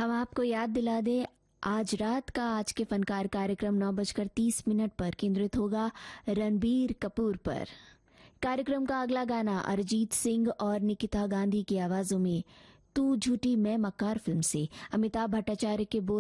हम आपको याद दिला दें, आज रात का आज के फनकार कार्यक्रम 9:30 पर केंद्रित होगा रणबीर कपूर पर। कार्यक्रम का अगला गाना अरिजीत सिंह और निकिता गांधी की आवाजों में तू झूठी मैं मक्कार फिल्म से अमिताभ भट्टाचार्य के बोल